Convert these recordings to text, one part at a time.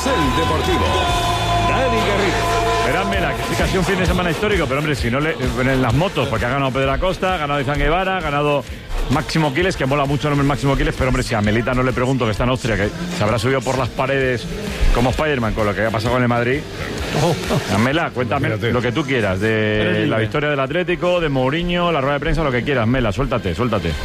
Carrusel Deportivo. Dani Garrido. Verán, Mela, que sí que ha sido un fin de semana histórico, pero hombre, si no en las motos, porque ha ganado Pedro Acosta, ha ganado Izan Guevara, ha ganado Máximo Quiles, que mola mucho el nombre Máximo Quiles, pero hombre, si a Melita no le pregunto, que está en Austria, que se habrá subido por las paredes como Spiderman con lo que ha pasado con el Madrid. Mela, cuéntame lo que tú quieras, de la victoria del Atlético, de Mourinho, la rueda de prensa, lo que quieras, Mela, suéltate.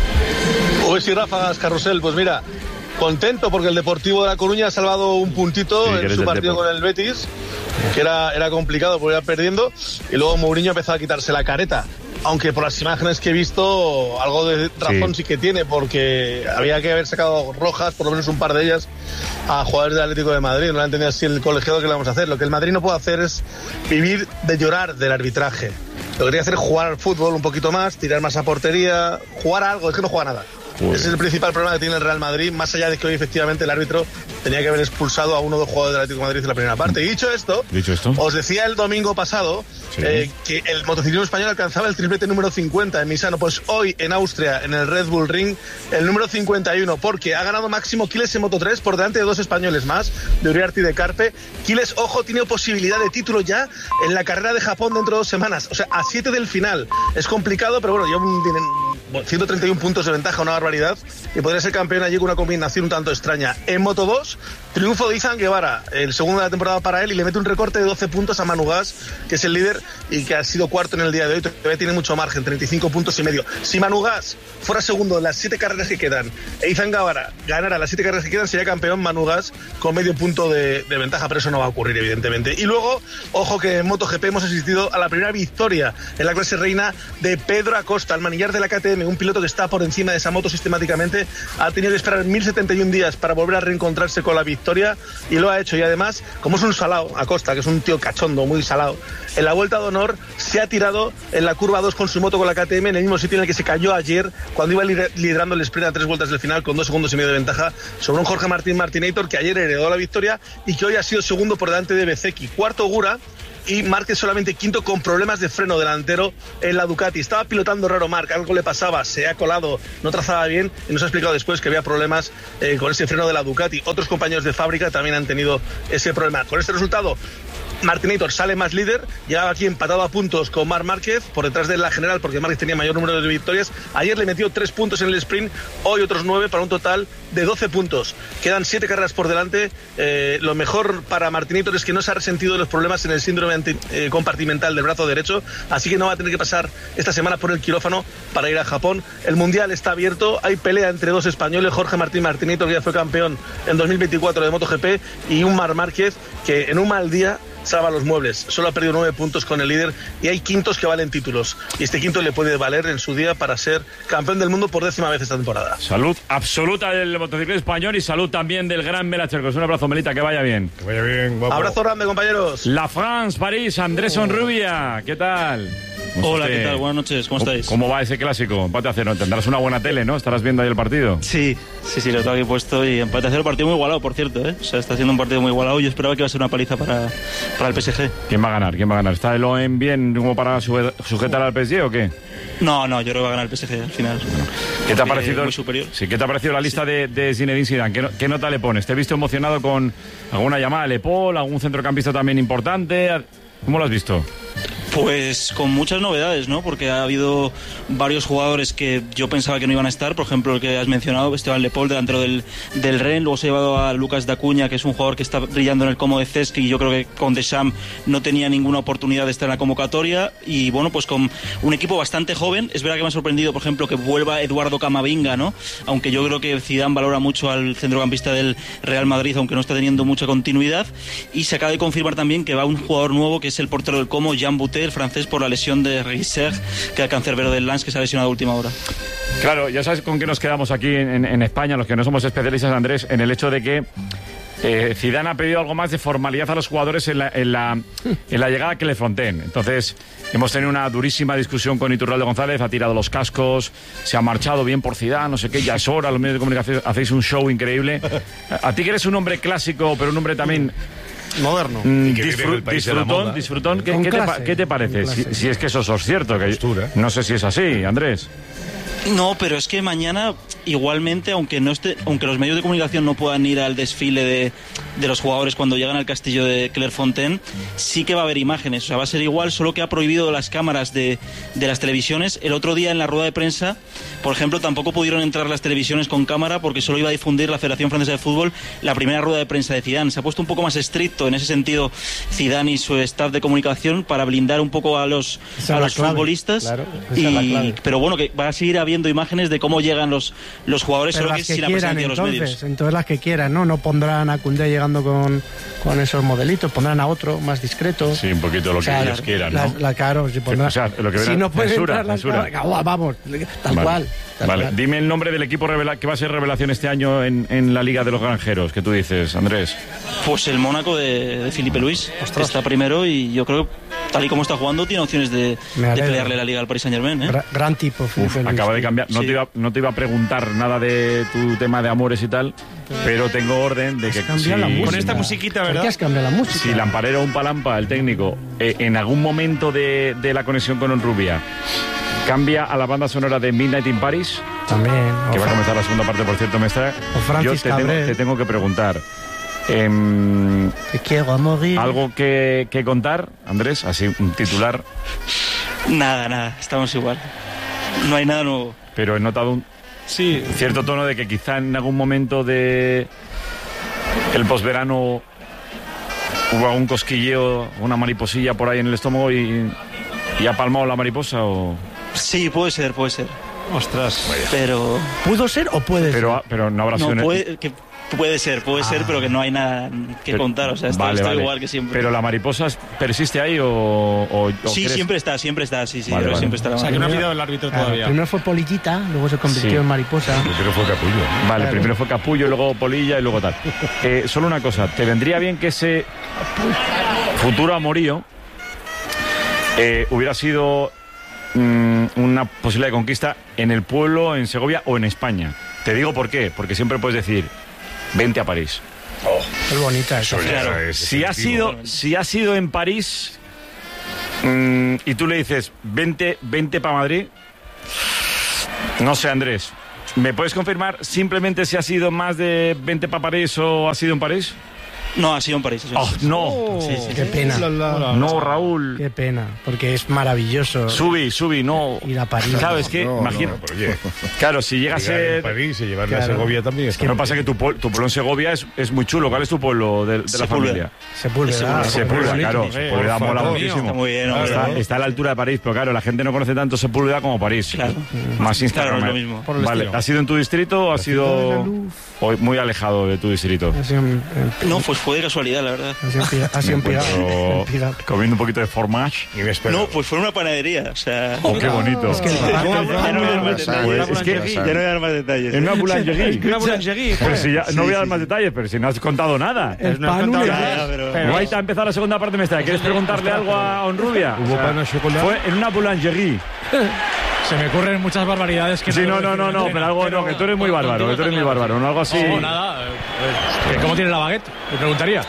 Hoy sí, ráfagas, Carrusel, pues mira, contento porque el Deportivo de La Coruña ha salvado un puntito en su partido con el Betis, que era complicado porque iba perdiendo, y luego Mourinho empezó a quitarse la careta. Aunque por las imágenes que he visto, algo de razón sí que tiene, porque había que haber sacado rojas, por lo menos un par de ellas, a jugadores del Atlético de Madrid. No la entendía así el colegiado que le vamos a hacer. Lo que el Madrid no puede hacer es vivir de llorar del arbitraje. Lo que quería hacer es jugar al fútbol un poquito más, tirar más a portería, jugar a algo, es que no juega nada. Ese es el principal problema que tiene el Real Madrid, más allá de que hoy efectivamente el árbitro tenía que haber expulsado a uno o dos jugadores del Atlético de Madrid en la primera parte. Y dicho esto, os decía el domingo pasado que el motociclismo español alcanzaba el triplete número 50 en Misano. Pues hoy en Austria, en el Red Bull Ring, el número 51, porque ha ganado Máximo Quiles en Moto3 por delante de dos españoles más, de Uriarte y de Carpe. Quiles, ojo, tiene posibilidad de título ya en la carrera de Japón dentro de 2 semanas, o sea, a 7 del final. Es complicado, pero bueno, tienen 131 puntos de ventaja, una barbaridad, y podría ser campeón allí con una combinación un tanto extraña. En Moto 2, triunfo de Izan Guevara, el segundo de la temporada para él, y le mete un recorte de 12 puntos a Manu Gas, que es el líder y que ha sido cuarto en el día de hoy. Todavía tiene mucho margen, 35 puntos y medio. Si Manu Gas fuera segundo en las 7 carreras que quedan e Izan Guevara ganara las 7 carreras que quedan, sería campeón Manu Gas con medio punto de ventaja, pero eso no va a ocurrir, evidentemente. Y luego, ojo que en MotoGP hemos asistido a la primera victoria en la clase reina de Pedro Acosta, el manillar de la KTM, un piloto que está por encima de esa moto sistemáticamente. Ha tenido que esperar 1071 días para volver a reencontrarse con la victoria, y lo ha hecho. Y además, como es un salado, Acosta, que es un tío cachondo, muy salado, en la vuelta de honor se ha tirado en la curva 2 con su moto con la KTM, en el mismo sitio en el que se cayó ayer cuando iba liderando el sprint a 3 vueltas del final con 2 segundos y medio de ventaja sobre un Jorge Martín Martinator, que ayer heredó la victoria y que hoy ha sido segundo por delante de Bezzecchi, cuarto Gura, y Márquez solamente quinto con problemas de freno delantero en la Ducati. Estaba pilotando raro Marc, algo le pasaba, se ha colado, no trazaba bien, y nos ha explicado después que había problemas con ese freno de la Ducati. Otros compañeros de fábrica también han tenido ese problema. Con este resultado, Martinator sale más líder, llegaba aquí empatado a puntos con Marc Márquez, por detrás de la general, porque Márquez tenía mayor número de victorias. Ayer le metió 3 puntos en el sprint, hoy otros 9, para un total de 12 puntos. Quedan 7 carreras por delante. Lo mejor para Martinator es que no se ha resentido de los problemas en el síndrome compartimental del brazo derecho, así que no va a tener que pasar esta semana por el quirófano para ir a Japón. El Mundial está abierto, hay pelea entre dos españoles, Jorge Martín Martinator, que ya fue campeón en 2024 de MotoGP, y un Marc Márquez que en un mal día salva los muebles. Solo ha perdido 9 puntos con el líder, y hay quintos que valen títulos, y este quinto le puede valer en su día para ser campeón del mundo por 10ª vez esta temporada. Salud absoluta del motociclismo español y salud también del gran Mela Chercos. Un abrazo, Melita, que vaya bien. Que vaya bien, guapo. Abrazo grande, compañeros. La France, París, Andrés Onrubia, ¿qué tal? Hola, ¿qué tal? Buenas noches, ¿cómo estáis? ¿Cómo va ese clásico? Empate a 0. Tendrás una buena tele, ¿no? Estarás viendo ahí el partido. Sí, lo tengo aquí puesto, y empate a 0, partido muy igualado, por cierto, ¿eh? O sea, está siendo un partido muy igualado. Yo esperaba que iba a ser una paliza para el PSG. ¿Quién va a ganar? ¿Está el OM bien como para sujetar al PSG o qué? No, yo creo que va a ganar el PSG al final. ¿Qué te ha parecido? Muy superior. Sí, ¿qué te ha parecido la lista de Zinedine Zidane? ¿Qué nota le pones? ¿Te he visto emocionado con alguna llamada de Le Paul, algún centrocampista también importante? ¿Cómo lo has visto? Pues con muchas novedades, ¿no? Porque ha habido varios jugadores que yo pensaba que no iban a estar. Por ejemplo, el que has mencionado, Esteban Le Paul, delantero del Rennes. Luego se ha llevado a Lucas Dacuña, que es un jugador que está brillando en el Como de Cesc, y yo creo que con Deschamps no tenía ninguna oportunidad de estar en la convocatoria. Y bueno, pues con un equipo bastante joven. Es verdad que me ha sorprendido, por ejemplo, que vuelva Eduardo Camavinga, ¿no? Aunque yo creo que Zidane valora mucho al centrocampista del Real Madrid, aunque no está teniendo mucha continuidad. Y se acaba de confirmar también que va un jugador nuevo, que es el portero del Como, Jean Boutet, el francés, por la lesión de Risser, que era cancerbero del Lens, que se ha lesionado a última hora. Claro, ya sabes con qué nos quedamos aquí en España, los que no somos especialistas, Andrés, en el hecho de que Zidane ha pedido algo más de formalidad a los jugadores en la llegada que le fronteen. Entonces, hemos tenido una durísima discusión con Iturralde González, ha tirado los cascos, se ha marchado bien por Zidane, no sé qué, ya es hora, los medios de comunicación hacéis un show increíble. A ti que eres un hombre clásico, pero un hombre también moderno. Disfrutón, ¿qué te parece? Si es que eso es cierto, que no sé si es así, Andrés. No, pero es que mañana igualmente, aunque los medios de comunicación no puedan ir al desfile los jugadores cuando llegan al castillo de Clairefontaine, sí que va a haber imágenes. O sea, va a ser igual, solo que ha prohibido las cámaras de las televisiones. El otro día en la rueda de prensa, por ejemplo, tampoco pudieron entrar las televisiones con cámara porque solo iba a difundir la Federación Francesa de Fútbol la primera rueda de prensa de Zidane. Se ha puesto un poco más estricto en ese sentido Zidane y su staff de comunicación para blindar un poco a los futbolistas. Claro, pero bueno, que va a seguir habiendo imágenes de cómo llegan los jugadores, pero solo que sin la presencia de los medios. Entonces las que quieran, ¿no? No pondrán a Koundé llegando con esos modelitos, pondrán a otro más discreto. Sí, un poquito lo que ellos quieran, ¿no? Claro, si pondrán. O sea, lo que si no puede censura. Vamos, tal cual. Vale, dime el nombre del equipo que va a ser revelación este año en la Liga de los Granjeros, que tú dices, Andrés. Pues el Mónaco de Filipe Luis, que está primero y yo creo que tal y como está jugando tiene opciones de pelearle la Liga al Paris Saint-Germain. Gran tipo, Filipe Luis. Acaba de cambiar. No te iba a preguntar nada de tu tema de amores y tal, pero tengo orden de que con esta musiquita, ¿verdad? ¿Por qué has cambiado la música? Si Lamparero o un Palampa, el técnico, en algún momento de la conexión con Onrubia cambia a la banda sonora de Midnight in Paris, también, que va a comenzar la segunda parte, por cierto, Mestre. Yo te tengo que preguntar. Te quiero morir. ¿Algo que contar, Andrés? Así, un titular. Nada, estamos igual. No hay nada nuevo. Pero he notado un cierto tono de que quizá en algún momento de el posverano hubo algún cosquilleo, una mariposilla por ahí en el estómago y ha palmado la mariposa o... Sí, puede ser. Ostras. Pero... ¿Pudo ser o puede ser? Pero no habrá sido... Puede ser, pero que no hay nada que contar. O sea, está igual que siempre. ¿Pero la mariposa persiste ahí o sí, crees? siempre está, sí. Siempre está la mariposa. O sea, que no ha pillado el árbitro todavía. Primero fue Polillita, luego se convirtió en mariposa. Primero fue Capullo. Vale, primero fue Capullo, luego Polilla y luego tal. Solo una cosa, ¿te vendría bien que ese futuro amorío hubiera sido una posibilidad de conquista en el pueblo, en Segovia o en España? Te digo por qué, porque siempre puedes decir, vente a París. Es bonita esa. Claro. Si ha sido en París y tú le dices, vente para Madrid, no sé, Andrés, ¿me puedes confirmar simplemente si ha sido más de vente para París o ha sido en París? No, ha sido en París. No. Qué pena. No, Raúl. Qué pena, porque es maravilloso. Subí, no. Ir a París. Claro, es que, imagino. Claro, si llega a ser... París y llevarle a Segovia también. Es que no pasa que tu pueblo en Segovia es muy chulo. ¿Cuál es tu pueblo de la familia? Sepúlveda, claro. Sepúlveda mola muchísimo. Está muy bien. Está a la altura de París, pero claro, la gente no conoce tanto Sepúlveda como París. Claro. Más Instagram. Claro, es lo mismo. Vale, ¿ha sido en tu distrito o ha sido muy alejado de tu distrito? No, pues fue de casualidad, la verdad. Ha sido en Pilar. Comiendo un poquito de fromage. No, pues fue una panadería, o sea... Oh, qué bonito. Es que ya no voy a dar más detalles. En una boulangerie. Una boulangerie. Pero si ya, no voy a dar más detalles, pero si no has contado nada. No has contado nada, pero ahí te ha empezado la segunda parte, Mestre. ¿Quieres preguntarle algo a Onrubia? ¿Hubo pan a chocolate? Fue en una boulangerie. Se me ocurren muchas barbaridades que sí, no, pero algo no, que tú eres muy bárbaro, ¿no? Algo así. No, nada. ¿Cómo tiene la baguette? Me preguntaría.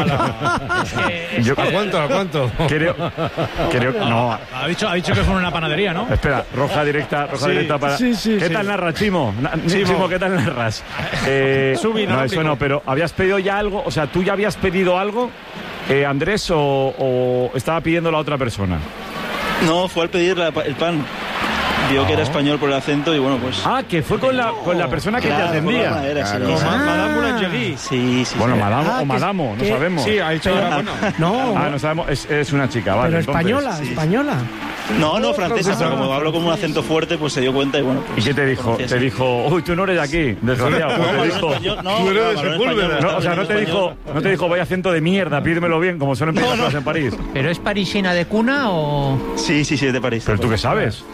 ¿A cuánto? Creo no. Ha dicho que fue una panadería, ¿no? Espera, roja directa para... Sí, ¿Qué tal narras, Chimo? Chimo, ¿qué tal narras? No, eso no, pero ¿habías pedido ya algo? O sea, ¿tú ya habías pedido algo, Andrés, o estaba pidiendo la otra persona? No, fue al pedir el pan. Vio que era español por el acento y bueno, pues... Ah, que fue con la persona que te atendía. Madame Boulangerie. Sí. Bueno, Madame o Madamo, no sabemos. Sí, ha dicho... No sabemos, es una chica, vale. Pero española. No, francesa, pero como hablo con un acento fuerte, pues se dio cuenta y bueno... Pues, ¿y qué te dijo? Te dijo, uy, tú no eres de aquí, desgraciado. Te dijo, tú eres de Sepúlveda. O sea, no te dijo, vaya acento de mierda, pídemelo bien, como suelen pedir las en París. ¿Pero es parisina de cuna o...? Sí, es de París. ¿Pero tú qué sabes?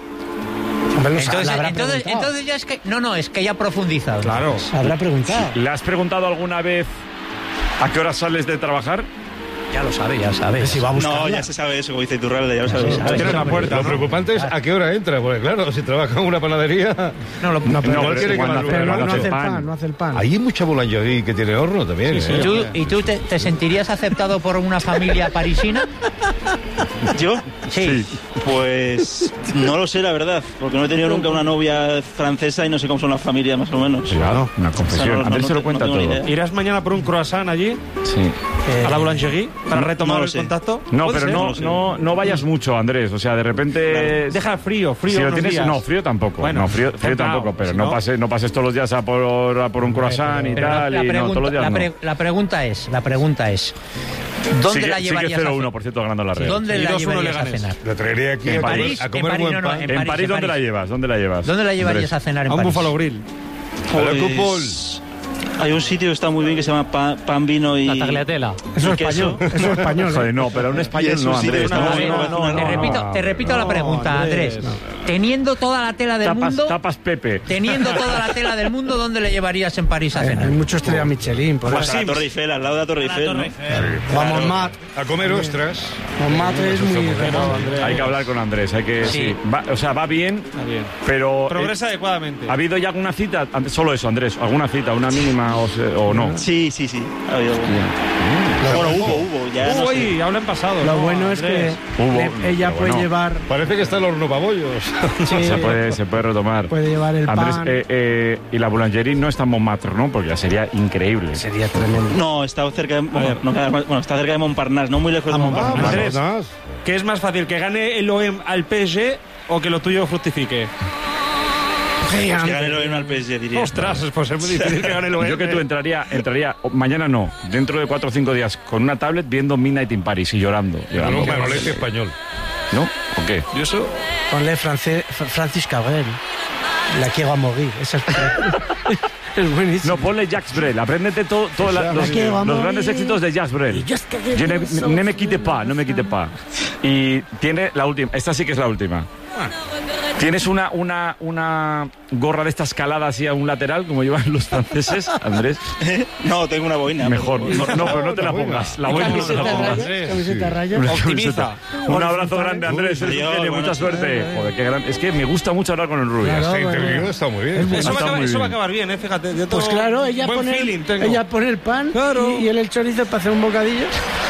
Entonces ya es que... No, es que ya ha profundizado. Claro. Habrá preguntado. ¿Le has preguntado alguna vez a qué hora sales de trabajar? Ya lo sabe. Si va a buscarla. No, ya se sabe eso, como dice Iturralde, ya lo sabes. Tiene la puerta. Lo preocupante es a qué hora entra, porque claro, si trabaja en una panadería... No hace el pan. Hay mucha boulangerie que tiene horno también. ¿Y tú te sentirías aceptado por una familia parisina? ¿Yo? Sí. Pues no lo sé, la verdad, porque no he tenido nunca una novia francesa y no sé cómo son las familias, más o menos. Cuidado, una confesión. O sea, Andrés se lo cuenta todo. ¿Irás mañana por un croissant allí? Sí. ¿A la Boulangerie? ¿Para retomar no el contacto? No, ¿Puede pero ser? no vayas mucho, Andrés. O sea, de repente... Claro. Deja frío Si lo unos tienes, días. no, frío tampoco. Bueno, no, frío templado, tampoco, pero si no no- pases todos los días a por un croissant y Pero tal. Y no, todos los días no. la pregunta es, ¿dónde Sigue- la llevarías sigue a 0-1, por cierto, ganando la Real. ¿Dónde Y la 2-1 llevarías a Leganés. cenar? La traería aquí En a comer, París, a comer en buen París, no, pan. En París, ¿dónde la llevas? ¿Dónde la llevas? ¿Dónde la llevarías Andrés? a cenar en A un París? Buffalo Grill. A la Pues, Cupol. hay un sitio que está muy bien que se llama Pan, Vino y... La tagliatela. Eso y es español. queso. Eso es español. Joder, no, pero un español Y no, eso sí, Andrés. una No, vez, Te repito la pregunta, Andrés. Teniendo toda la tela del mundo, Tapas Pepe. teniendo toda la tela del mundo, ¿dónde le llevarías en París a Hay cenar? mucho estrella Michelin. Por Pues ahí. a la Torre Eiffel, al lado de la Torre Eiffel, ¿no? Vamos, Matt. A comer ostras. Matt es muy remoto. Hay que hablar con Andrés, hay que... Sí. Sí. Va bien, Está bien. pero... Progresa adecuadamente. ¿Ha habido ya alguna cita? Solo eso, Andrés. ¿Alguna cita? ¿Una mínima o no? Sí. Ha habido Bueno, hubo, ya no sé. Uy, habla en pasado. Lo no, bueno es que Andrés. ella pero puede bueno. llevar Parece que está el horno pabollos. Se puede retomar. Puede llevar el Andrés, pan. y la Boulangerie no está en Montmartre, ¿no? Porque ya sería increíble. Sería tremendo. No, está cerca de, está cerca de Montparnasse, no muy lejos de Montparnasse. Andrés, Vámonos. ¿qué es más fácil, que gane el OM al PSG o que lo tuyo fructifique? Que gane el OM al PSG, diría. Ostras, pues es muy difícil que gane el OM. Yo que tú entraría mañana no, dentro de 4 o 5 días, con una tablet viendo Midnight in Paris y llorando. No, Manolete español. ¿No? ¿O qué? ¿Y eso? Ponle Francis Cabrel. La quiero a morir. Esa es buenísimo. No, ponle Jacques Brel. Apréndete todos los grandes éxitos de Jacques Brel. Ne me quite pas, no me quite pas. Y tiene la última. Esta sí que es la última. ¿Tienes una gorra de esta escalada así a un lateral, como llevan los franceses, Andrés? No, tengo una boina. Mejor. No, pero no te la pongas. La boina no te la pongas. Camiseta raya. Optimiza. Un abrazo grande, Andrés. Eres un Adiós, genio, buena mucha suerte. Joder, qué gran... Es que me gusta mucho hablar con el Rubio. Claro. Este interview está muy bien. Eso Está muy va a bien. acabar bien, fíjate. Yo Pues tengo claro, ella buen feeling tengo. pone el pan Claro. y él el chorizo para hacer un bocadillo.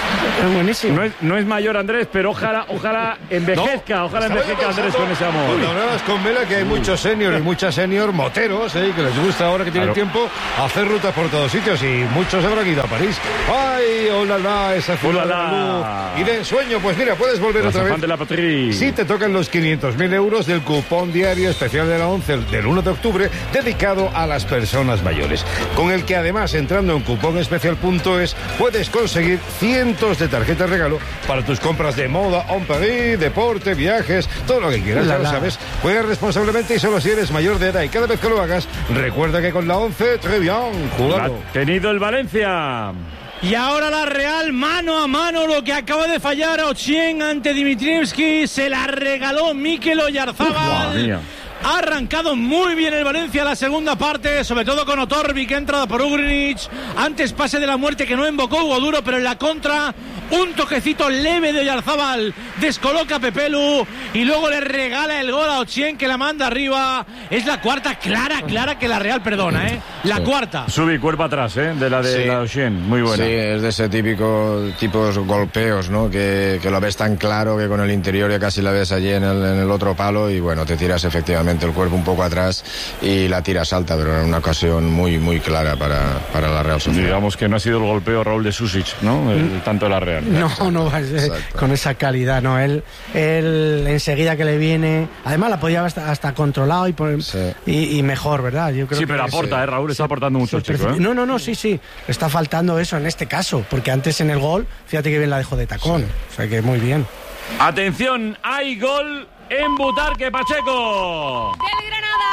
Es buenísimo. No es mayor, Andrés, pero ojalá envejezca. Ojalá envejezca, Andrés, con ese amor. Cuando hablabas con Vela que hay muchos senior y muchas senior moteros que les gusta ahora que tienen Claro. tiempo hacer rutas por todos sitios y muchos habrán ido a París. ¡Ay, hola, esa ciudad de la luz! Y de ensueño, pues mira, puedes volver Los otra vez. enfants de la patrie. Sí, te tocan los 500.000 euros del cupón diario especial de la 11 del 1 de octubre dedicado a las personas mayores, con el que además entrando en cuponespecial.es puedes conseguir cientos de tarjetas regalo para tus compras de moda, en París, deporte, viajes, todo lo que quieras, ya lo sabes. Juega responsablemente y solo si eres mayor de edad y cada vez que lo hagas, recuerda que con la 11, très bien, La jugado. ha tenido el Valencia. Y ahora la Real, mano a mano, lo que acaba de fallar Ochien ante Dimitrievski, se la regaló Mikel Oyarzábal. Madre mía. Ha arrancado muy bien el Valencia la segunda parte, sobre todo con Otorbi, que ha entrado por Ugrinic. Antes pase de la muerte que no invocó Hugo Duro, pero en la contra un toquecito leve de Oyarzábal descoloca a Pepelu y luego le regala el gol a Ochien, que la manda arriba. Es la cuarta clara que la Real perdona, La cuarta. Subí cuerpo atrás, de la de Sí. la Ocean. Muy buena. Sí, es de ese tipos golpeos, ¿no? Que lo ves tan claro que con el interior ya casi la ves allí en el otro palo y bueno, te tiras efectivamente el cuerpo un poco atrás y la tiras alta, pero era una ocasión muy clara para la Real Sociedad. Digamos que no ha sido el golpeo Raúl de Susic, ¿no? Tanto de la Real. No, con esa calidad, no. Él enseguida que le viene, además la podía hasta controlado y mejor, ¿verdad? Yo creo Sí, que pero aporta, Raúl está aportando mucho el chico, No, sí. Está faltando eso en este caso, porque antes en el gol, fíjate que bien la dejó de tacón. O sea que muy bien. Atención, hay gol en Butarque Pacheco. Del Granada,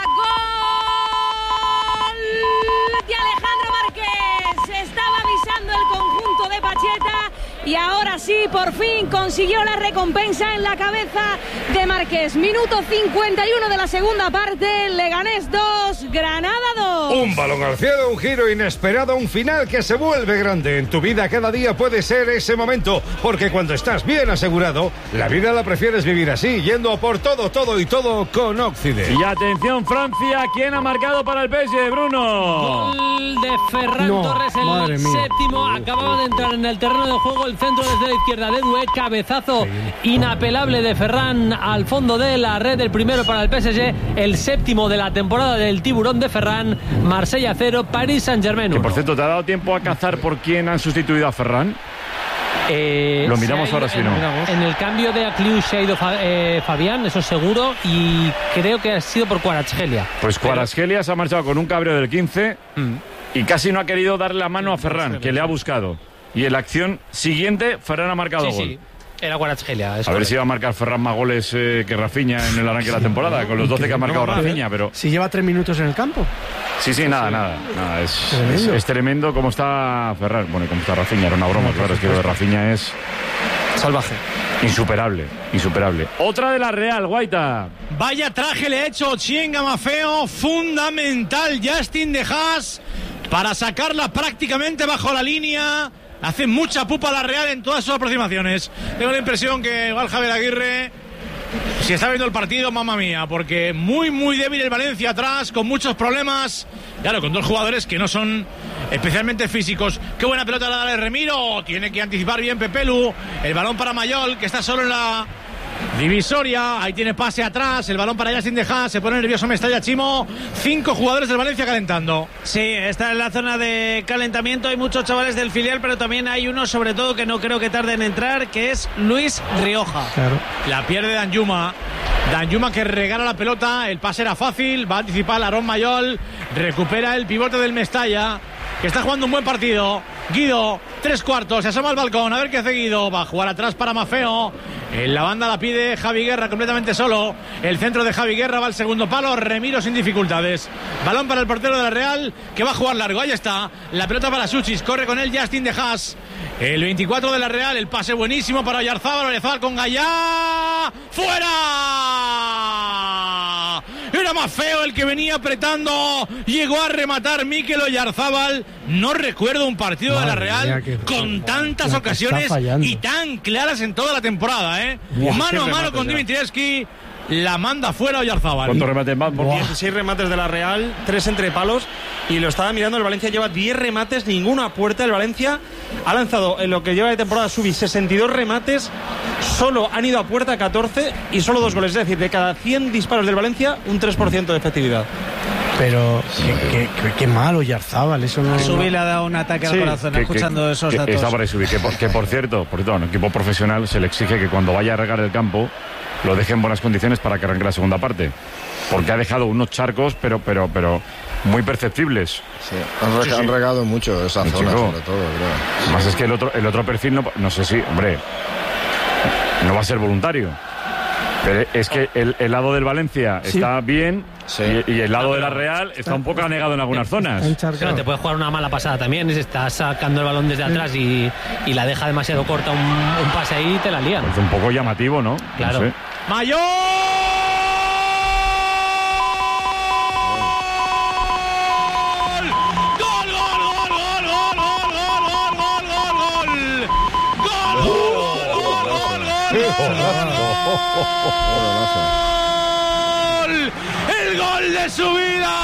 gol de Alejandro Márquez. Estaba avisando el conjunto de Pacheta y ahora sí, por fin consiguió la recompensa en la cabeza de Márquez. Minuto 51 de la segunda parte, Leganés 2, Granada 2. Marcos. Un balón al cielo, un giro inesperado, un final que se vuelve grande. En tu vida cada día puede ser ese momento, porque cuando estás bien asegurado, la vida la prefieres vivir así, yendo a por todo, todo y todo con Occident. Y atención, Francia, ¿quién ha marcado para el PSG, Bruno? Gol de Ferran Torres, el séptimo. Acababa de entrar en el terreno de juego, el centro desde la izquierda de Doué, cabezazo inapelable de Ferran al fondo de la red, el primero para el PSG, el séptimo de la temporada del tiburón de Ferran. Marsella 0, Paris Saint-Germain 1. Que por cierto, ¿te ha dado tiempo a cazar por quién han sustituido a Ferran? Lo miramos ahora, si no. En el cambio de Acliou se ha ido Fabián, eso seguro, y creo que ha sido por Kvaratskhelia. Pues Kvaratskhelia se ha marchado con un cabreo del 15 y casi no ha querido darle la mano a Ferran, que le ha buscado. Y en la acción siguiente, Ferran ha marcado gol. Sí. Era Kvaratskhelia. A ver si va a marcar Ferran más goles que Rafinha en el arranque de la temporada, con los 12 que ha marcado Rafinha, pero... Si lleva 3 minutos en el campo. Sí, nada. Es tremendo cómo está Ferran. Bueno, cómo está Rafinha, era una broma, claro, es que lo de Rafinha es... salvaje. Insuperable. Otra de la Real, Guaita. Vaya traje le ha hecho Chienga Maffeo, fundamental Justin de Haas para sacarla prácticamente bajo la línea. Hace mucha pupa la Real en todas sus aproximaciones. Tengo la impresión que igual Javier Aguirre, si está viendo el partido, mamma mía, porque muy débil el Valencia atrás, con muchos problemas. Claro, con dos jugadores que no son especialmente físicos. Qué buena pelota la de Remiro. Tiene que anticipar bien Pepelu. El balón para Mayol, que está solo en la divisoria. Ahí tiene pase atrás. El balón para Justin de Haas. Se pone nervioso Mestalla, Chimo. 5 jugadores del Valencia calentando. Sí, está en la zona de calentamiento. Hay muchos chavales del filial, pero también hay uno, sobre todo, que no creo que tarde en entrar, que es Luis Rioja. Claro. La pierde Danjuma que regala la pelota. El pase era fácil. Va a anticipar Aarón Mayol. Recupera el pivote del Mestalla, que está jugando un buen partido. Guido, 3/4, se asoma al balcón, a ver qué hace Guido. Va a jugar atrás para Maffeo. En la banda la pide Javi Guerra completamente solo. El centro de Javi Guerra va al segundo palo. Remiro sin dificultades. Balón para el portero de la Real, que va a jugar largo. Ahí está. La pelota para Suchis. Corre con él Justin de Haas. El 24 de la Real. El pase buenísimo para Oyarzábal con Gallá. ¡Fuera! Era Maffeo el que venía apretando. Llegó a rematar Mikel Oyarzábal. No recuerdo un partido de la Real con tantas ocasiones y tan claras en toda la temporada, ¿eh? Mano a mano con Dimitrievski. La manda fuera Oyarzábal. ¿Cuántos remates más? 16 remates de la Real, 3 entre palos. Y lo estaba mirando, el Valencia lleva 10 remates, ninguna puerta. El Valencia ha lanzado en lo que lleva de temporada Subi 62 remates. Solo han ido a puerta 14 y solo 2 goles. Es decir, de cada 100 disparos del Valencia, un 3% de efectividad. Pero qué malo Oyarzábal, eso no... Subi le ha dado un ataque al corazón escuchando esos datos. Está por Subi, que por cierto, un equipo profesional se le exige que cuando vaya a regar el campo lo deje en buenas condiciones para que arranque la segunda parte, porque ha dejado unos charcos pero muy perceptibles. Sí, han regado mucho esa zona, sobre todo, creo. Además es que el otro perfil no sé si, hombre, no va a ser voluntario. Pero es que el lado del Valencia está bien, y el lado de la Real está un poco anegado en algunas zonas. Claro, te puede jugar una mala pasada también. Si estás sacando el balón desde atrás y la deja demasiado corta un pase ahí, te la lían. Es un poco llamativo, ¿no? Claro. No sé. ¡Mayol! ¡El gol de su vida!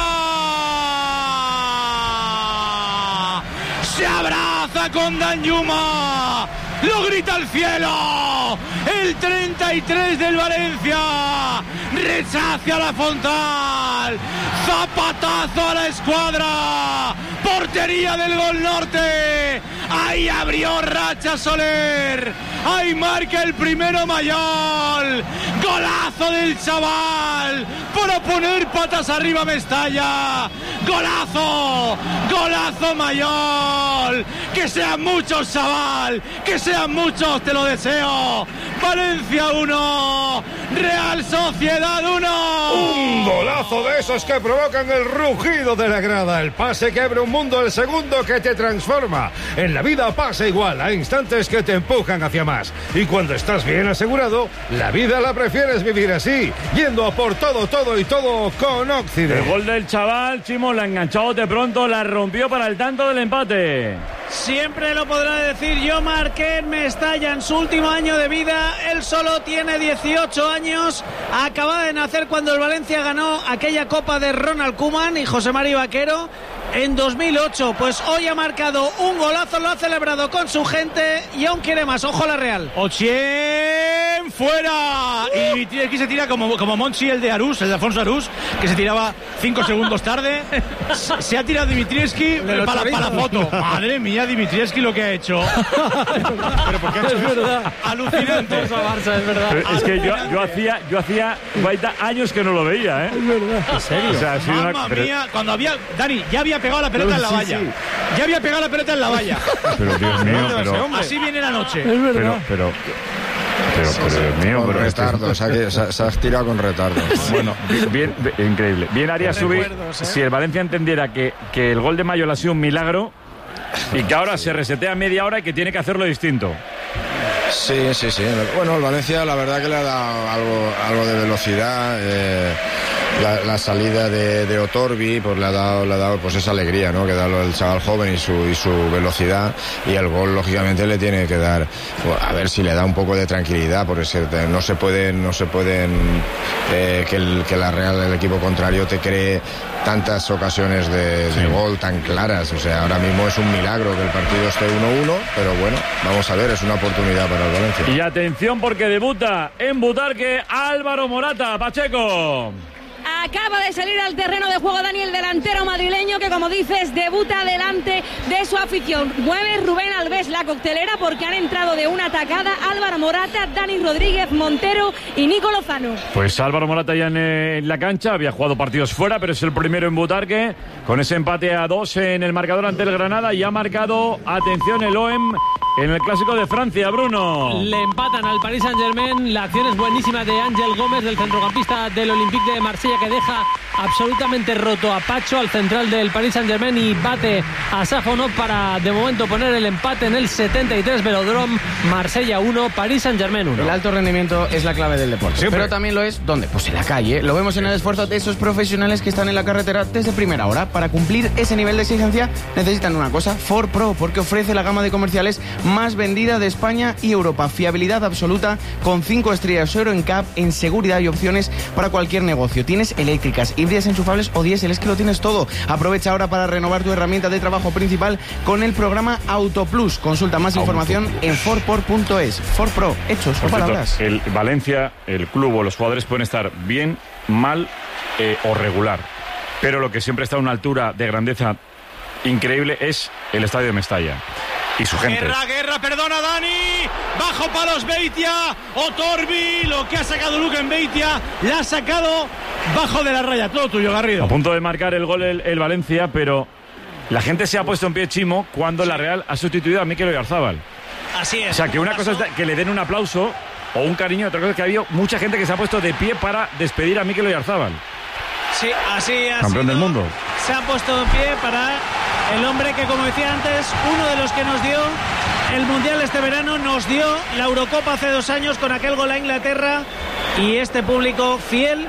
Se abraza con Danjuma. Lo grita al cielo. El 33 del Valencia. Rechace a la Fontal. Zapatazo a la escuadra. Portería del Gol Norte. Ahí abrió racha Soler. Ahí marca el primero Mayol. Golazo del chaval. Para poner patas arriba Mestalla. Golazo. Golazo Mayol. Que sean muchos, chaval. Que sean muchos, te lo deseo. Valencia 1. Real Sociedad 1. Un golazo de esos que provocan el rugido de la grada. El pase que abre un mundo, el segundo que te transforma. En la vida pasa igual, hay instantes que te empujan hacia más. Y cuando estás bien asegurado, la vida la prefieres vivir así, yendo a por todo, todo y todo con Occident. El gol del chaval, Chimo último, la enganchó de pronto, la rompió para el tanto del empate. Siempre lo podrá decir yo, Marqués Mestalla, en su último año de vida. Él solo tiene 18 años. Acaba de nacer cuando el Valencia ganó aquella Copa de Ronald Koeman y José Mari Vaquero en 2008. Pues hoy ha marcado un golazo, lo ha celebrado con su gente y aún quiere más. Ojo a la Real. ¡Ochien fuera! Y Dimitrievski se tira como Monchi, el de Arús, el de Alfonso Arús, que se tiraba 5 segundos tarde. Se ha tirado Dimitrievski para la foto. Madre mía, Dimitrievski lo que ha hecho. Pero ¿por qué ha hecho es verdad. Alucinante. Es verdad. Pero es que yo hacía Guaita años que no lo veía, ¿eh? Es verdad. ¿En serio? O sea, ha sido Mamma mía, cuando había... Dani, ya había pegado la pelota en la valla. Sí. Ya había pegado la pelota en la valla. Pero Dios mío, pero... Así viene la noche. Es verdad. Pero Dios mío, con retardo, se has tirado con retardo. Bueno, bien, increíble. Bien haría subir si el Valencia entendiera que el gol de Mayo le ha sido un milagro y que ahora se resetea media hora y que tiene que hacerlo distinto. Sí. Bueno, el Valencia la verdad que le ha dado algo de velocidad. La salida de Otorbi pues le ha dado pues esa alegría, ¿no? Que da el chaval joven y su velocidad, y el gol lógicamente le tiene que dar, a ver si le da un poco de tranquilidad, porque no se pueden que la Real, el equipo contrario, te cree tantas ocasiones de gol tan claras. O sea, ahora mismo es un milagro que el partido esté 1-1, pero bueno, vamos a ver, es una oportunidad para el Valencia. Y atención, porque debuta en Butarque Álvaro Morata. Pacheco. Acaba de salir al terreno de juego Dani, el delantero madrileño, que como dices debuta delante de su afición. Mueve Rubén Alves la coctelera porque han entrado de una atacada Álvaro Morata, Dani Rodríguez, Montero y Nico Lozano. Pues Álvaro Morata ya en la cancha, había jugado partidos fuera, pero es el primero en Butarque, con ese empate a 2 en el marcador ante el Granada, y ha marcado, atención, el OEM en el Clásico de Francia, Bruno. Le empatan al Paris Saint-Germain. La acción es buenísima de Ángel Gómez, del centrocampista del Olympique de Marsella, que deja absolutamente roto a Pacho, al central del Paris Saint-Germain, y bate a Safonov para de momento poner el empate en el 73. Velodrome, Marsella 1, Paris Saint-Germain 1. El alto rendimiento es la clave del deporte. Siempre. Pero también lo es, ¿dónde? Pues en la calle. Lo vemos en el esfuerzo de esos profesionales que están en la carretera desde primera hora. Para cumplir ese nivel de exigencia necesitan una cosa: Ford Pro, porque ofrece la gama de comerciales más vendida de España y Europa. Fiabilidad absoluta, con 5 estrellas Euro NCAP, en seguridad y opciones para cualquier negocio. Tienes eléctricas, híbridas, enchufables o diésel, es que lo tienes todo. Aprovecha ahora para renovar tu herramienta de trabajo principal con el programa Autoplus. Consulta más información en fordpro.es. Ford Pro, hechos o palabras. El Valencia, el club o los jugadores pueden estar bien, mal o regular, pero lo que siempre está a una altura de grandeza increíble es el estadio de Mestalla y su gente. Guerra, perdona Dani, bajo palos Beitia, Otorbi, lo que ha sacado Luca en Beitia, la ha sacado bajo de la raya. Todo tuyo, Garrido. A punto de marcar el gol el Valencia, pero la gente se ha puesto en pie, Chimo, cuando la Real ha sustituido a Mikel Oyarzábal. Así es. O sea, que una cosa es que le den un aplauso o un cariño, otra cosa es que ha habido mucha gente que se ha puesto de pie para despedir a Mikel Oyarzábal. Sí, así ha campeón del mundo. Se ha puesto de pie para el hombre que, como decía antes, uno de los que nos dio el Mundial este verano, nos dio la Eurocopa hace 2 años con aquel gol a Inglaterra, y este público fiel,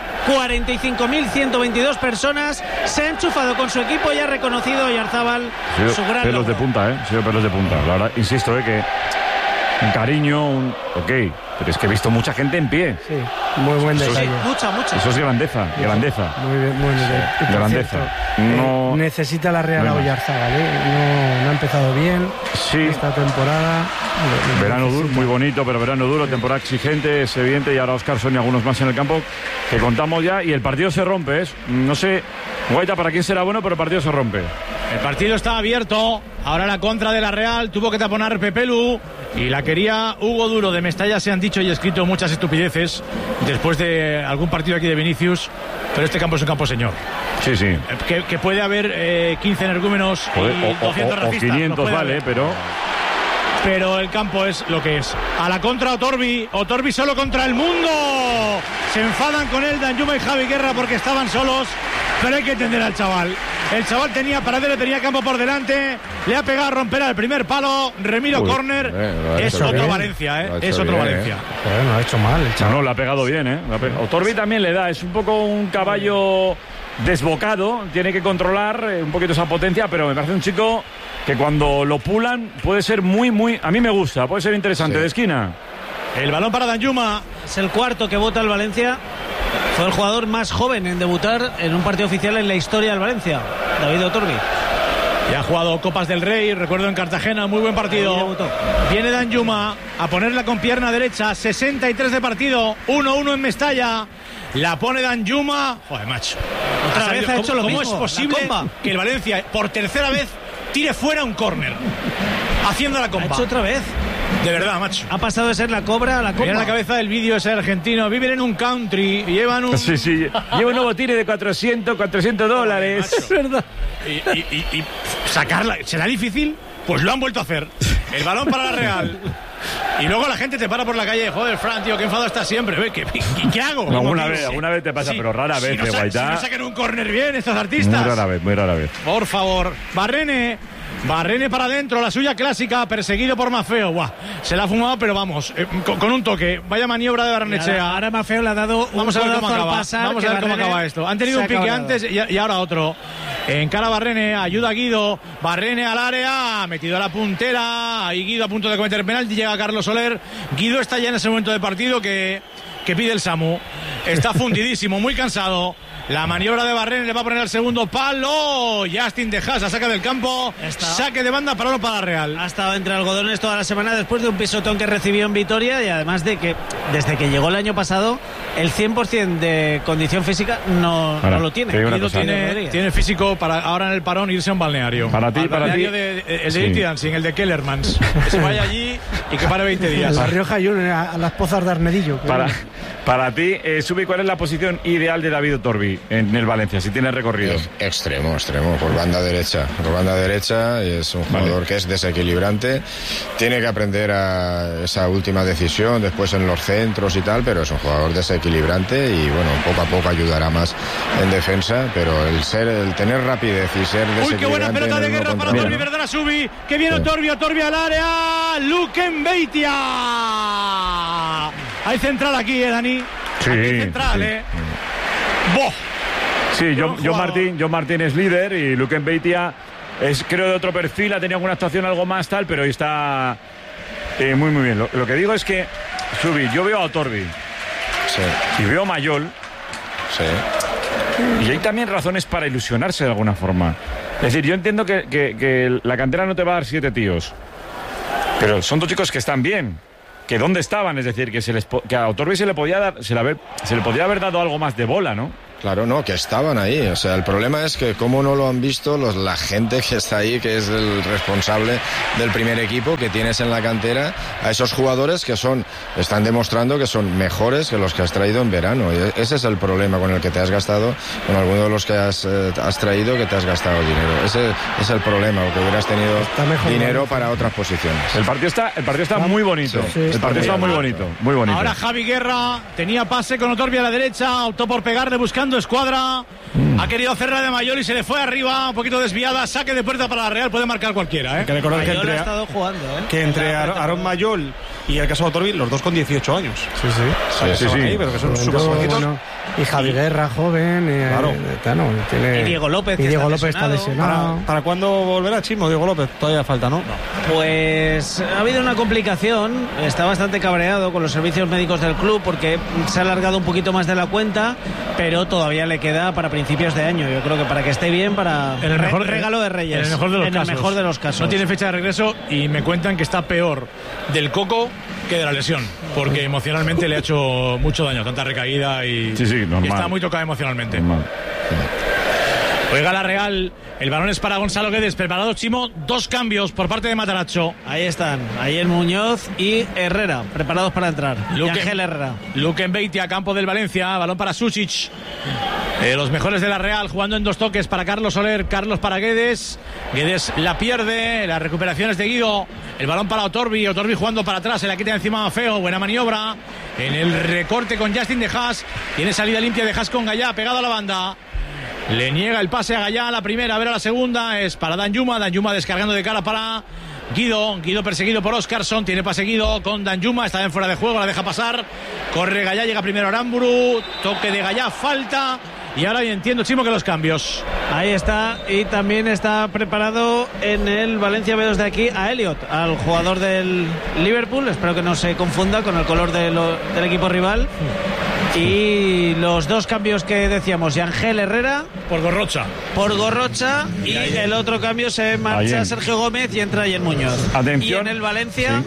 45.122 personas, se ha enchufado con su equipo y ha reconocido a Oyarzábal su gran pelos logro. de punta, sido pelos de punta. La verdad, insisto, que un cariño, ok, pero es que he visto mucha gente en pie. Sí, muy buen detalle. Mucha. Eso es grandeza. Muy bien, muy bien. Grandeza. No necesita la Real a Oyarzábal, no ha empezado bien esta temporada. Verano duro, muy bonito, pero verano duro, temporada exigente, es evidente, y ahora Oscarson y algunos más en el campo que contamos ya, y el partido se rompe. No sé, Guaita, para quién será bueno, pero el partido se rompe. El partido está abierto. Ahora la contra de la Real, tuvo que taponar Pepelu y la quería Hugo Duro. De Mestalla se han dicho y escrito muchas estupideces después de algún partido aquí de Vinicius, pero este campo es un campo señor. Sí. Que puede haber 15 energúmenos y 200 racistas. O 500 vale, pero el campo es lo que es. A la contra Otorbi solo contra el mundo. Se enfadan con él Danjuma y Javi Guerra porque estaban solos, pero hay que entender al chaval. El chaval tenía paradero, tenía campo por delante, le ha pegado a romper al primer palo, Remiro córner. Es otro bien. Valencia, es otro bien, Valencia. No ha hecho mal el chaval. No, le ha pegado bien, Otorbi también le da, es un poco un caballo desbocado, tiene que controlar un poquito esa potencia, pero me parece un chico que cuando lo pulan puede ser muy, a mí me gusta, puede ser interesante, de esquina. El balón para Danjuma. Es el cuarto que vota el Valencia. Fue el jugador más joven en debutar en un partido oficial en la historia del Valencia, David Otorbi. Ya ha jugado Copas del Rey, recuerdo en Cartagena, muy buen partido. Viene Danjuma a ponerla con pierna derecha, 63 de partido, 1-1 en Mestalla. La pone Danjuma. Joder, macho. Otra vez ha hecho lo mismo. ¿Cómo es posible que el Valencia, por tercera vez, tire fuera un córner? Haciendo la compa. Ha hecho otra vez. De verdad, macho. Ha pasado de ser la cobra a la compa. Mira la cabeza del vídeo ese argentino. Viven en un country, llevan un... Sí. Lleva un nuevo tire de $400. Es verdad. Y sacarla, ¿será difícil? Pues lo han vuelto a hacer. El balón para la Real. Y luego la gente te para por la calle. Joder, Fran, tío, qué enfado estás siempre. ¿Qué hago? Alguna vez te pasa, pero rara vez, Guaitá. Si no sacan un córner bien estos artistas. Muy rara vez. Por favor. Barrene para adentro, la suya clásica, perseguido por Maffeo. Buah, se la ha fumado, pero vamos, con un toque. Vaya maniobra de Barrenechea. Ahora Maffeo le ha dado Vamos a ver cómo acaba. Vamos a ver cómo acaba esto. Han tenido un pique antes y ahora otro. Encara Barrene, ayuda a Guido. Barrene al área, metido a la puntera. Ahí Guido a punto de cometer penalti. Llega Carlos Soler. Guido está ya en ese momento de partido que pide el Samu. Está fundidísimo, muy cansado. La maniobra de Barrene le va a poner al segundo palo. Justin de Haas la saca del campo. Saque de banda para la Real. Ha estado entre algodones toda la semana después de un pisotón que recibió en Vitoria, y además de que desde que llegó el año pasado el 100% de condición física no lo tiene. Tiene físico para ahora en el parón irse a un balneario. Para ti. El de Dirty Dancing, el de Kellermans. Que se vaya allí y que pare 20 días. La Rioja Junior, a las pozas de Arnedillo. Para ti, Subi, ¿cuál es la posición ideal de David Otorbi en el Valencia, si tiene recorrido? Extremo, por banda derecha. Por banda derecha es un jugador que es desequilibrante. Tiene que aprender a esa última decisión después en los centros y tal, pero es un jugador desequilibrante y bueno, poco a poco ayudará más en defensa, pero el tener rapidez y ser desequilibrante... ¡Uy, qué buena pelota de guerra para Otorbi, verdad, Subi! ¡Que viene Otorbi al área! ¡Luquen Beitia! Hay central aquí, Dani. Sí. Hay central, ¡Boh! Sí, John Martín es líder y Luquen Beitia es, creo, de otro perfil. Ha tenido alguna actuación algo más tal, pero está muy bien. Lo que digo es que, Subi, yo veo a Otorbi y veo a Mayol. Y hay también razones para ilusionarse de alguna forma. Es decir, yo entiendo que la cantera no te va a dar 7 tíos, pero son 2 chicos que están bien. Que dónde estaban, es decir, que a Otorbi se le podía haber dado algo más de bola, ¿no? Claro, no, que estaban ahí. O sea, el problema es que cómo no lo han visto la gente que está ahí, que es el responsable del primer equipo que tienes en la cantera, a esos jugadores que están demostrando que son mejores que los que has traído en verano. Y ese es el problema con el que te has gastado, con alguno de los que has traído, que te has gastado dinero. Ese es el problema, porque hubieras tenido dinero para otras posiciones. El partido está muy bonito. El partido está muy bonito. Ahora Javi Guerra tenía pase con Otorbi a la derecha, optó por pegarle buscando escuadra. Ha querido hacerla de Mayol y se le fue arriba, un poquito desviada. Saque de puerta para la Real, puede marcar cualquiera. Hay que recordar Mayol ha estado jugando, que entre Aaron Mayol y el caso de Otorbi, los dos con 18 años. Sí. Ahí, pero que son súper jovencitos. Y Javi Guerra, joven. Y Diego López. Y Diego López está lesionado. ¿Para cuándo volverá Chimo, Diego López? Todavía falta, ¿no? Pues ha habido una complicación. Está bastante cabreado con los servicios médicos del club porque se ha alargado un poquito más de la cuenta, pero todavía le queda para principios de año. Yo creo que para que esté bien, para el mejor regalo de Reyes. En el mejor de los casos. No tiene fecha de regreso y me cuentan que está peor del coco que de la lesión, porque emocionalmente le ha hecho mucho daño, tanta recaída y está muy tocado emocionalmente. Juega la Real, el balón es para Gonzalo Guedes, preparado Chimo, 2 cambios por parte de Matarazzo. Ahí están, Ayer Muñoz y Herrera, preparados para entrar. Ángel Herrera. Luquen Beitia, campo del Valencia, balón para Susic. Los mejores de la Real jugando en 2 toques para Carlos Soler, Carlos para Guedes. Guedes la pierde, la recuperación es de Guido. El balón para Otorbi jugando para atrás, se la quita encima a Feo, buena maniobra. En el recorte con Justin de Haas, tiene salida limpia de Haas con Gallá, pegado a la banda. Le niega el pase a Gallá, la primera, a ver a la segunda, es para Danjuma descargando de cara para Guido perseguido por Óscarson, tiene pase Guido con Danjuma, está en fuera de juego, la deja pasar, corre Gallá, llega primero Aramburu, toque de Gallá, falta, Y ahora entiendo, Chimo, que los cambios. Ahí está, y también está preparado en el Valencia B2 de aquí a Elliot, al jugador del Liverpool. Espero que no se confunda con el color del equipo rival. Y los dos cambios que decíamos, Yangel Herrera por Gorrocha, y el otro cambio se marcha Sergio Gómez y entra Ayen Muñoz. Atención. Y en el Valencia,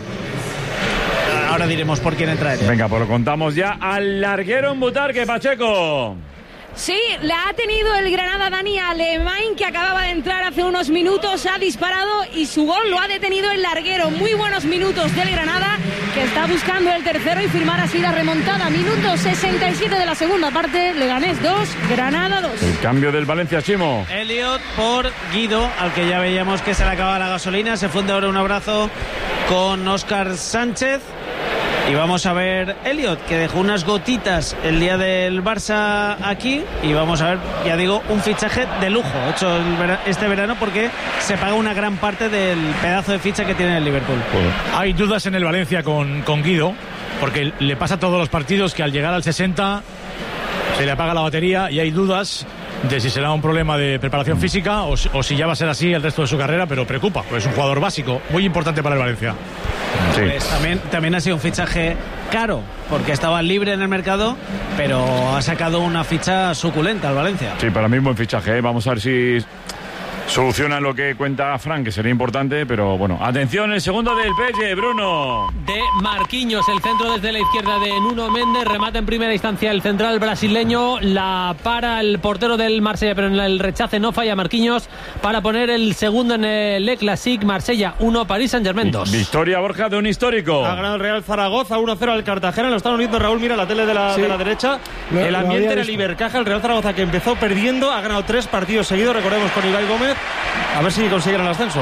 ahora diremos por quién entra él. Venga, pues lo contamos ya al larguero en Butarque, Pacheco. Sí, la ha tenido el Granada Dani Alemán, que acababa de entrar hace unos minutos, ha disparado y su gol lo ha detenido el larguero. Muy buenos minutos del Granada, que está buscando el tercero y firmar así la remontada. Minuto 67 de la segunda parte, Leganés 2, Granada 2. El cambio del Valencia, Chimo. Elliot por Guido, al que ya veíamos que se le acaba la gasolina. Se funde ahora un abrazo con Óscar Sánchez. Y vamos a ver Elliot, que dejó unas gotitas el día del Barça aquí. Y vamos a ver, ya digo, un fichaje de lujo hecho este verano, porque se paga una gran parte del pedazo de ficha que tiene el Liverpool. Hay dudas en el Valencia con Guido, porque le pasa a todos los partidos que al llegar al 60 se le apaga la batería y hay dudas de si será un problema de preparación física o si ya va a ser así el resto de su carrera, pero preocupa, pues es un jugador básico, muy importante para el Valencia. Sí. Pues también ha sido un fichaje caro, porque estaba libre en el mercado, pero ha sacado una ficha suculenta al Valencia. Sí, para mí buen fichaje, ¿eh? Vamos a ver si soluciona lo que cuenta Frank, que sería importante, pero bueno. Atención, el segundo del PSG, Bruno. De Marquinhos, el centro desde la izquierda de Nuno Méndez, remata en primera instancia el central brasileño, la para el portero del Marsella, pero en el rechace no falla Marquinhos para poner el segundo en el Le Classique. Marsella 1, París Saint-Germain 2. Victoria, Borja, de un histórico. Ha ganado el Real Zaragoza 1-0 al Cartagena. Lo están uniendo, Raúl, mira la tele de la derecha. El ambiente en el Ibercaja, el Real Zaragoza, que empezó perdiendo, ha ganado 3 partidos seguidos, recordemos, con Ibai Gómez. A ver si consiguen el ascenso.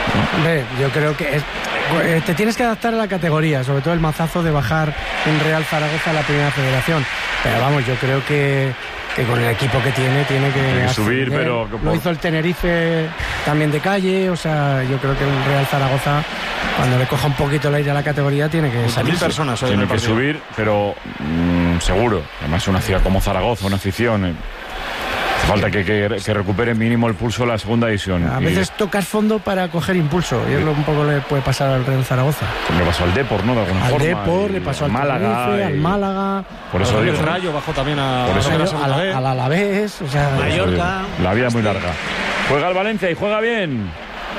Yo creo que te tienes que adaptar a la categoría, sobre todo el mazazo de bajar un Real Zaragoza a la primera federación. Pero vamos, yo creo que con el equipo que tiene que subir, pero lo hizo el Tenerife también de calle. O sea, yo creo que un Real Zaragoza, cuando le coja un poquito el aire a la categoría, tiene que salir. 1.000 personas tiene que subir, pero seguro. Además, una ciudad como Zaragoza, una afición. Falta que recupere mínimo el pulso la segunda división. A veces tocas fondo para coger impulso, y es lo un poco le puede pasar al Real Zaragoza. Le pasó al Depor, ¿no? De alguna forma. Al Depor, le pasó al Málaga, al Málaga. Por eso digo. El Rayo bajó también al Alavés, o sea, Mallorca. La vida es muy larga. Juega el Valencia y juega bien.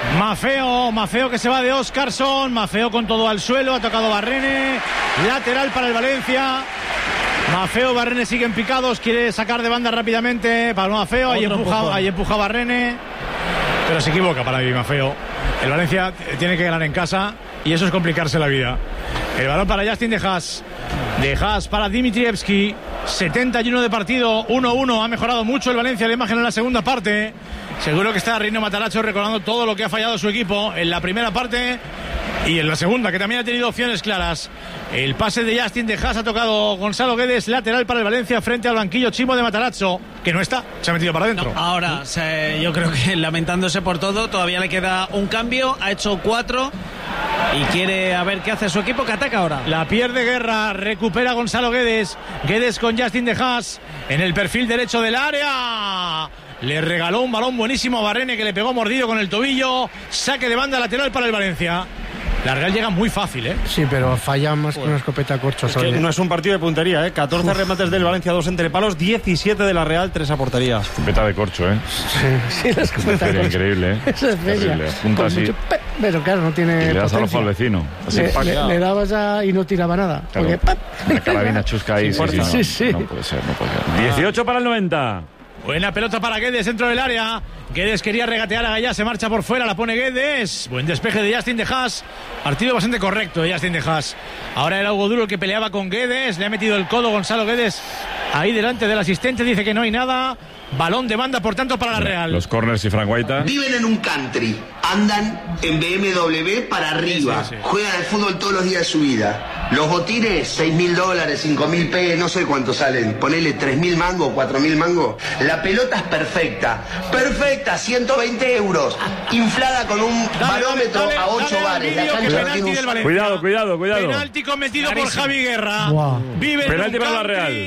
Mafeo que se va de Óscarson, Mafeo con todo al suelo, ha tocado Barrene, lateral para el Valencia. Mafeo, Barrene siguen picados, quiere sacar de banda rápidamente para Mafeo, ahí empuja Barrene, pero se equivoca para mí Mafeo. El Valencia tiene que ganar en casa y eso es complicarse la vida. El balón para Justin de Haas para Dimitrievski, 71 de partido, 1-1, ha mejorado mucho el Valencia, la imagen en la segunda parte. Seguro que está Rino Matarazzo recordando todo lo que ha fallado su equipo en la primera parte y en la segunda, que también ha tenido opciones claras. El pase de Justin de Haas ha tocado Gonzalo Guedes, lateral para el Valencia frente al banquillo Chimo de Matarazzo, que no está, se ha metido para adentro. No, ahora, yo creo que lamentándose por todo, todavía le queda un cambio, ha hecho 4 y quiere a ver qué hace su equipo, que ataca ahora. La pierde Guerra, recupera Gonzalo Guedes con Justin de Haas en el perfil derecho del área. Le regaló un balón buenísimo a Barrene, que le pegó mordido con el tobillo. Saque de banda lateral para el Valencia. La Real llega muy fácil, ¿eh? Sí, pero falla más que una escopeta a corcho. Es que no es un partido de puntería, ¿eh? 14 remates del Valencia, 2 entre palos, 17 de la Real, 3 a portería. Escopeta de corcho, ¿eh? Sí, la escopeta de corcho. Increíble, ¿eh? Eso es feria. Punta así. Mucho pero claro, no tiene. Y le das al ojo al vecino. Así, le dabas y no tiraba nada. Claro, porque, una carabina chusca ahí. Sí. No puede ser. 18 para el 90. Buena pelota para Guedes dentro del área. Guedes quería regatear a Gallá, se marcha por fuera, la pone Guedes. Buen despeje de Justin de Haas. Partido bastante correcto de Justin de Haas. Ahora era Hugo Duro el que peleaba con Guedes. Le ha metido el codo Gonzalo Guedes ahí delante del asistente. Dice que no hay nada. Balón de banda, por tanto, para la Real. Los corners y Frank Guaita. Viven en un country, andan en BMW para arriba, juegan al fútbol todos los días de su vida. Los botines, $6.000, 5.000 pesos, no sé cuánto salen. Ponele 3.000 mangos, 4.000 mangos. La pelota es perfecta, 120 euros, inflada con un barómetro a 8 bares. La cancha tiene Cuidado. Penalti cometido por Javi Guerra. Penalti para la Real.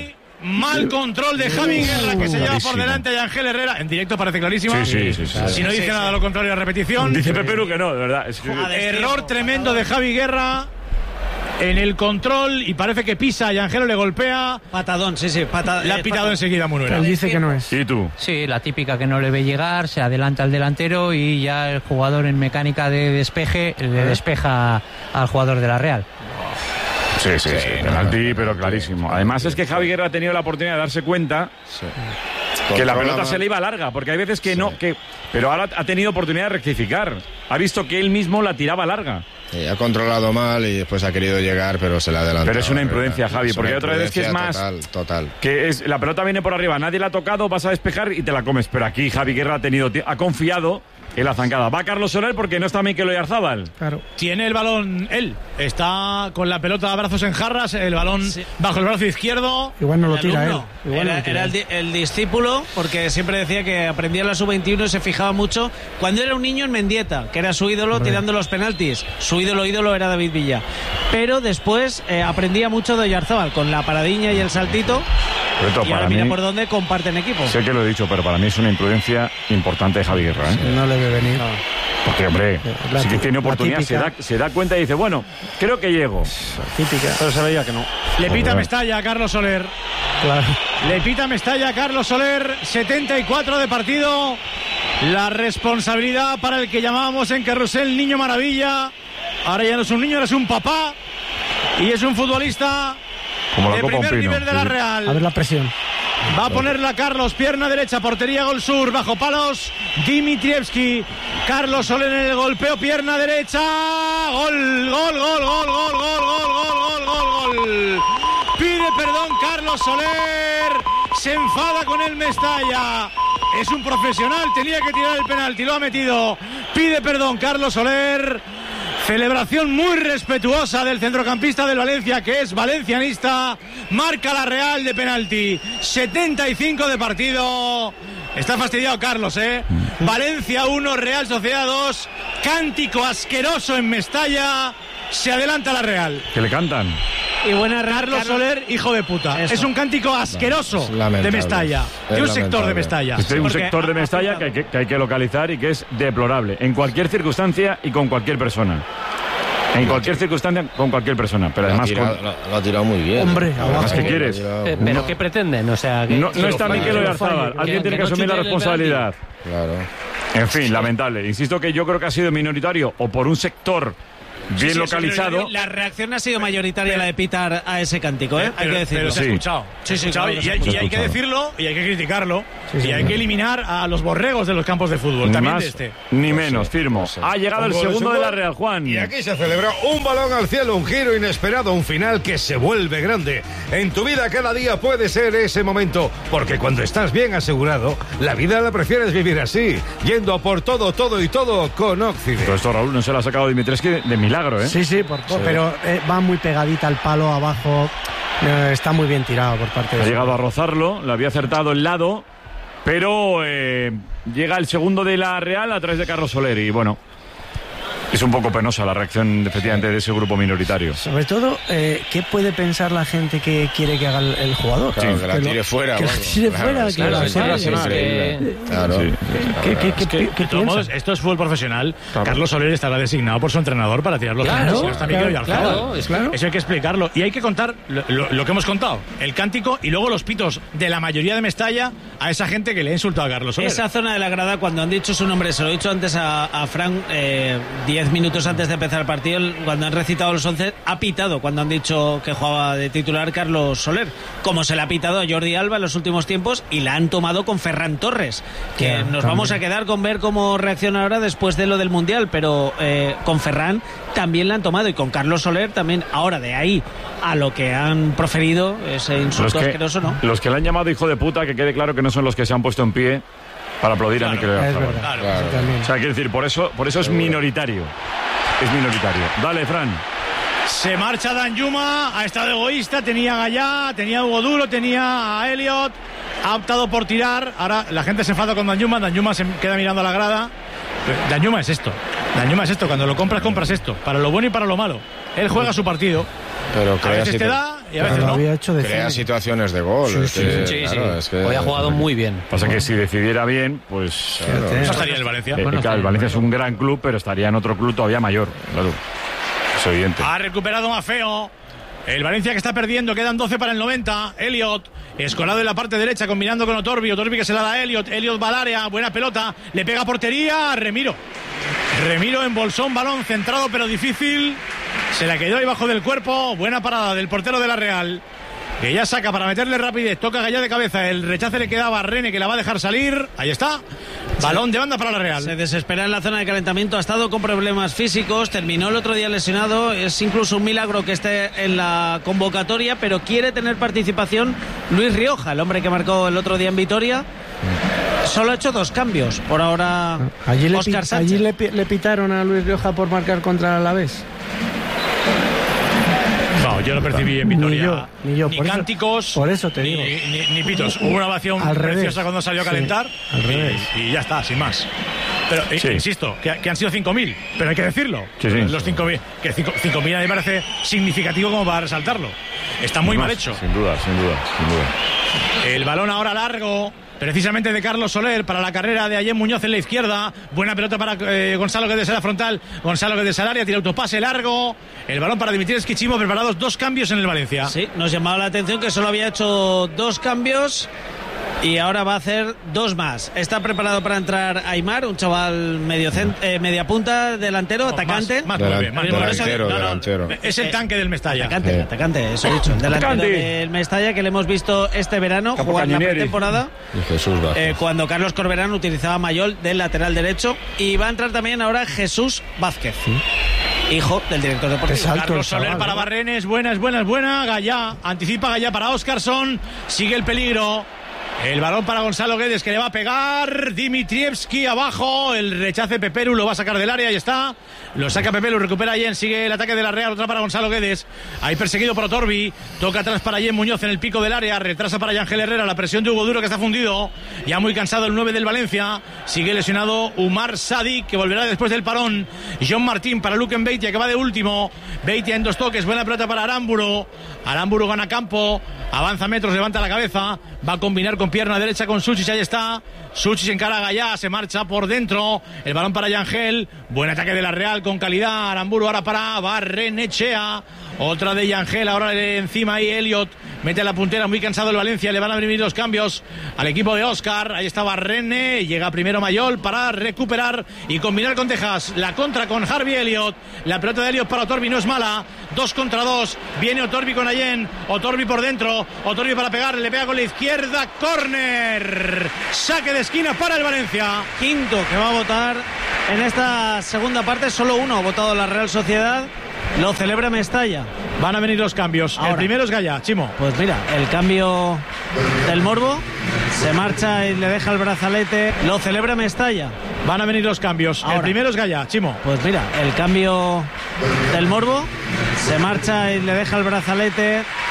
Mal control de Javi Guerra, que se lleva por delante a Ángel Herrera. En directo parece clarísima. Sí. Si no dice nada lo contrario a repetición. Dice Peperu que no, de verdad. Error tremendo de Javi Guerra en el control y parece que pisa y Ángelo le golpea. Patadón, sí. Le ha pitado enseguida Munuera. Él dice que no es. ¿Y tú? Sí, la típica que no le ve llegar, se adelanta al delantero y ya el jugador en mecánica de despeje le despeja al jugador de la Real. Sí, penalti, pero clarísimo. Además es que Javi Guerra ha tenido la oportunidad de darse cuenta que la pelota se le iba larga, porque hay veces que no, pero ahora ha tenido oportunidad de rectificar. Ha visto que él mismo la tiraba larga. Ha controlado mal y después ha querido llegar, pero se le ha adelantado. Pero es una imprudencia, Javi, porque hay otra vez que es más... Total. Que es, la pelota viene por arriba, nadie la ha tocado, vas a despejar y te la comes. Pero aquí Javi Guerra ha confiado en la zancada. Va Carlos Soler porque no está Mikel Oyarzabal. Claro. Tiene el balón él. Está con la pelota a brazos en jarras, el balón bajo el brazo izquierdo. Igual no lo tira él. Era el discípulo, porque siempre decía que aprendía en la sub-21 y se fijaba mucho cuando era un niño en Mendieta, que era su ídolo tirando los penaltis. Su ídolo era David Villa. Pero después aprendía mucho de Oyarzabal, con la paradiña y el saltito. Y ahora mira por dónde comparten equipo. Sé que lo he dicho, pero para mí es una imprudencia importante de Javi Guerra. No le debe venir. Porque, hombre, sí que tiene oportunidad, se da cuenta y dice, bueno, creo que llego. Típica. Pero se veía que no. Le pita Mestalla a Carlos Soler. Claro. Le pita Mestalla a Carlos Soler. 74 de partido. La responsabilidad para el que llamábamos en Carrusel Niño Maravilla. Ahora ya no es un niño, ahora es un papá. Y es un futbolista de primer nivel de la Real. A ver la presión. Va a ponerla Carlos, pierna derecha, portería gol sur, bajo palos, Dimitrievski. Carlos Soler en el golpeo, pierna derecha, gol. Pide perdón Carlos Soler, se enfada con el Mestalla. Es un profesional, tenía que tirar el penalti, lo ha metido. Pide perdón Carlos Soler. Celebración muy respetuosa del centrocampista del Valencia, que es valencianista. Marca la Real de penalti. 75 de partido. Está fastidiado Carlos, Valencia 1, Real Sociedad 2. Cántico asqueroso en Mestalla. Se adelanta la Real. Que le cantan. Y buena Carlos Soler, hijo de puta. Eso. Es un cántico asqueroso de Mestalla. De un sector de Mestalla. Este es un sector de Mestalla que hay que localizar y que es deplorable. En cualquier circunstancia y con cualquier persona. En cualquier circunstancia, con cualquier persona. Pero además lo ha tirado muy bien. Hombre, además, ¿qué quieres? ¿Pero qué pretenden? O sea, que no está Mikel Oyarzabal. Alguien tiene que asumir la responsabilidad. Claro. En fin, lamentable. Insisto que yo creo que ha sido minoritario o por un sector bien localizado. La reacción ha sido mayoritaria la de pitar a ese cántico, hay que decirlo. Pero se ha escuchado. Y hay que decirlo y hay que criticarlo y hay que eliminar a los borregos de los campos de fútbol. Ni también más, de este. Ni menos, firmo. Ha llegado el segundo de la Real, Juan. Y aquí se celebra un balón al cielo, un giro inesperado, un final que se vuelve grande. En tu vida cada día puede ser ese momento, porque cuando estás bien asegurado, la vida la prefieres vivir así, yendo por todo y todo con Occident. Todo esto, Raúl, no se lo ha sacado Dimitrescu de milagro, ¿eh? Sí, pero va muy pegadita al palo abajo. Está muy bien tirado por parte de... Ha llegado a rozarlo, le había acertado el lado, pero llega el segundo de la Real a través de Carlos Soler y bueno, es un poco penosa la reacción efectivamente de ese grupo minoritario. Sobre todo, ¿qué puede pensar la gente que quiere que haga el jugador? Claro, que la tire fuera. Que la tire fuera, Claro. Esto es fútbol profesional. Claro. Carlos Soler estará designado por su entrenador para tirar los penaltis. Si no está Mikel Oyarzabal. Eso hay que explicarlo. Y hay que contar lo que hemos contado. El cántico y luego los pitos de la mayoría de Mestalla a esa gente que le ha insultado a Carlos Soler. Esa zona de la grada, cuando han dicho su nombre, se lo he dicho antes a Frank, 10 minutos antes de empezar el partido, cuando han recitado los 11, ha pitado cuando han dicho que jugaba de titular Carlos Soler, como se le ha pitado a Jordi Alba en los últimos tiempos, y la han tomado con Ferran Torres, que nos vamos a quedar con ver cómo reacciona ahora después de lo del Mundial, pero con Ferran también la han tomado, y con Carlos Soler también. Ahora, de ahí a lo que han proferido, ese insulto asqueroso, ¿no? Los que le han llamado hijo de puta, que quede claro que no son los que se han puesto en pie para aplaudir a Mikel Oyarzabal. O sea, quiero decir, por eso es minoritario. Es minoritario. Dale, Fran. Se marcha Danjuma, ha estado egoísta, tenía a Gallá, tenía a Hugo Duro, tenía a Elliot, ha optado por tirar. Ahora la gente se enfada con Danjuma se queda mirando a la grada. Danjuma es esto. Dañuma es esto, cuando lo compras esto, para lo bueno y para lo malo. Él juega su partido. Pero a veces te da y a veces no. Crea situaciones de gol. Sí. Hoy ha jugado muy bien. Pasa que si decidiera bien, pues... Claro. No estaría en el Valencia. Claro, el Valencia es un gran club, pero estaría en otro club todavía mayor. Claro, es evidente. Ha recuperado Maffeo. El Valencia que está perdiendo, quedan 12 para el 90. Elliot, escolado en la parte derecha, combinando con Otorbi. Otorbi que se la da a Elliot. Elliot va al área, buena pelota. Le pega a portería, Remiro embolsó un balón centrado pero difícil. Se la quedó ahí bajo del cuerpo. Buena parada del portero de la Real, que ya saca para meterle rapidez. Toca Gallá de cabeza. El rechace le quedaba a Rene, que la va a dejar salir. Ahí está. Balón de banda para la Real. Se desespera en la zona de calentamiento. Ha estado con problemas físicos. Terminó el otro día lesionado. Es incluso un milagro que esté en la convocatoria, pero quiere tener participación Luis Rioja, el hombre que marcó el otro día en Vitoria. Solo ha hecho 2 cambios. Por ahora, Óscar Sánchez. Allí le pitaron a Luis Rioja por marcar contra el Alavés. No, yo lo percibí en Vitoria. Ni yo. Ni cánticos. Por eso te digo. Ni pitos. Hubo una ovación preciosa cuando salió a calentar. Al revés. Y ya está, sin más. Pero insisto, que han sido 5.000. Pero hay que decirlo. Los 5.000. Que 5.000 a mí me parece significativo como para resaltarlo. Está muy mal hecho. Sin duda. El balón ahora largo. Precisamente de Carlos Soler para la carrera de Ayem Muñoz en la izquierda. Buena pelota para Gonzalo Guedes en la frontal. Gonzalo Guedes al área, tira autopase largo. El balón para Dimitri Esquichimo. Preparados 2 cambios en el Valencia. Sí, nos llamaba la atención que solo había hecho 2 cambios y ahora va a hacer 2 más. Está preparado para entrar Aimar, un chaval media punta, delantero, atacante. Delantero. Es el tanque del Mestalla. Atacante, eso he dicho. El delantero del Mestalla, que le hemos visto este verano jugar la pretemporada. Cuando Carlos Corberán utilizaba a Mayol del lateral derecho. Y va a entrar también ahora Jesús Vázquez. Hijo del director deportivo. Carlos Soler para Barrenes, buena. Gallá, anticipa Gallá para Óscarson. Sigue el peligro. El balón para Gonzalo Guedes, que le va a pegar Dimitrievski abajo. El rechace Peperu, lo va a sacar del área. Ahí está. Lo saca Peperu, recupera a Yen. Sigue el ataque de la Real. Otra para Gonzalo Guedes. Ahí perseguido por Otorbi. Toca atrás para Yen Muñoz en el pico del área. Retrasa para Yángel Herrera. La presión de Hugo Duro, que está fundido. Ya muy cansado el 9 del Valencia. Sigue lesionado Umar Sadik, que volverá después del parón. John Martín para Luken Beitia, que va de último. Beitia en 2 toques. Buena pelota para Aramburu. Aramburu gana campo. Avanza metros, levanta la cabeza. Va a combinar con pierna derecha con Suchis. Ahí está. Suchis encara a Gallá. Se marcha por dentro. El balón para Yangel. Buen ataque de la Real con calidad. Aramburu ahora para Barrenechea. Otra de Yangel. Ahora encima ahí Elliot. Mete la puntera. Muy cansado el Valencia. Le van a venir los cambios al equipo de Óscar. Ahí está Barrene. Llega primero Mayol para recuperar y combinar con Tejas. La contra con Harvey Elliot. La pelota de Elliot para Otorbi no es mala. 2 contra 2. Viene Otorbi con Allen. Otorbi por dentro. Otorbi para pegar. Le pega con la izquierda. Córner. Saque de esquina para el Valencia. Quinto que va a votar en esta segunda parte. Solo uno ha votado la Real Sociedad. Lo celebra Mestalla. Van a venir los cambios. Ahora, el primero es Gallá, Chimo. Pues mira, el cambio del Morbo. Se marcha y le deja el brazalete. Lo celebra Mestalla. Van a venir los cambios. Ahora, el primero es Gallá, Chimo. Pues mira, el cambio del Morbo. Se marcha y le deja el brazalete.